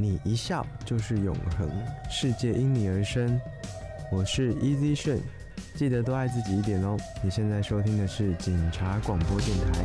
你一笑就是永恒，世界因你而生。我是 Easy 炫，记得多爱自己一点哦。你现在收听的是警察广播电台。